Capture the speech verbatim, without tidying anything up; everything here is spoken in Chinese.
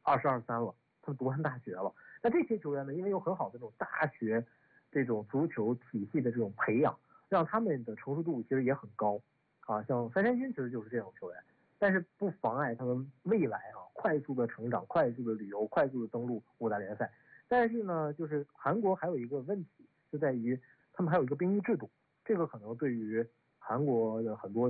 二十二三了，他们读完大学了。那这些球员呢，因为有很好的这种大学这种足球体系的这种培养，让他们的成熟度其实也很高啊。像三山军其实就是这种球员，但是不妨碍他们未来啊快速的成长、快速的旅游、快速的登陆五大联赛。但是呢，就是韩国还有一个问题，就在于他们还有一个兵役制度，这个可能对于韩国的很多